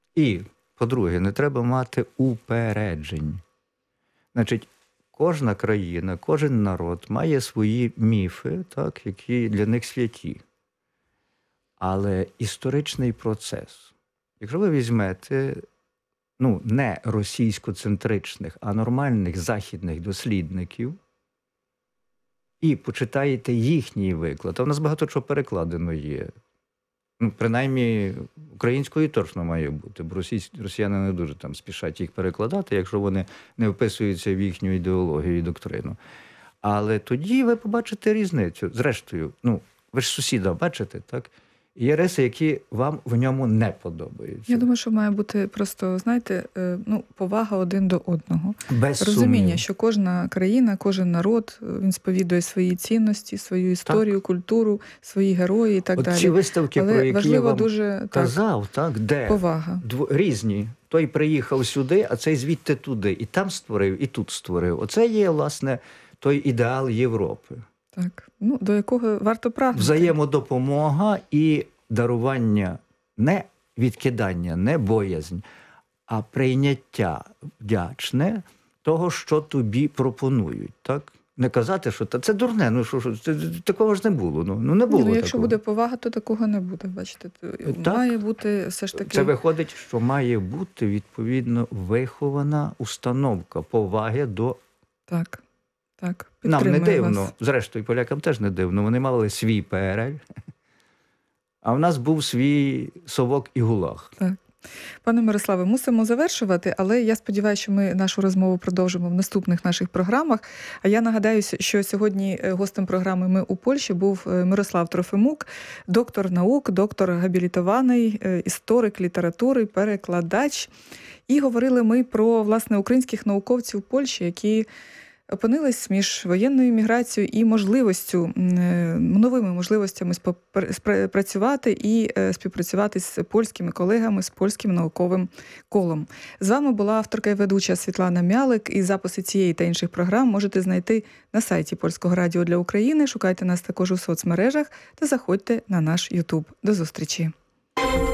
І, по-друге, не треба мати упереджень. Значить, кожна країна, кожен народ має свої міфи, так, які для них святі. Але історичний процес, якщо ви візьмете, не російськоцентричних, а нормальних західних дослідників і почитаєте їхній виклад, а в нас багато чого перекладено є. Принаймні, українською точно має бути, бо росіяни не дуже там спішать їх перекладати, якщо вони не вписуються в їхню ідеологію і доктрину. Але тоді ви побачите різницю. Зрештою, ви ж сусіда бачите, так? Є риси, які вам в ньому не подобаються. Я думаю, що має бути просто, знаєте, повага один до одного. Без розуміння, сумніву. що кожна країна, кожен народ, він сповідує свої цінності, свою історію, культуру, свої герої і так далі. Ці виставки, але про які я вам дуже, казав, де повага. Різні. Той приїхав сюди, а цей звідти туди. І там створив, і тут створив. Оце є, власне, той ідеал Європи. Так, до якого варто прагнути. Взаємодопомога і дарування, не відкидання, не боязнь, а прийняття вдячне того, що тобі пропонують. Так? Не казати, що це дурне, такого ж не було. Не було такого. Якщо буде повага, то такого не буде. Бачите, має бути все ж таки... Це виходить, що має бути, відповідно, вихована установка поваги до... Так. Нам не дивно, вас. Зрештою, полякам теж не дивно. Вони мали свій ПРЛ, а в нас був свій совок і гулаг. Так. Пане Мирославе, мусимо завершувати, але я сподіваюся, що ми нашу розмову продовжимо в наступних наших програмах. А я нагадаю, що сьогодні гостем програми «Ми у Польщі» був Мирослав Трофимук, доктор наук, доктор габілітований, історик літератури, перекладач. І говорили ми про, власне, українських науковців Польщі, які опинились між воєнною міграцією і новими можливостями працювати і співпрацювати з польськими колегами, з польським науковим колом. З вами була авторка і ведуча Світлана Мялик, і записи цієї та інших програм можете знайти на сайті Польського радіо для України, шукайте нас також у соцмережах та заходьте на наш YouTube. До зустрічі!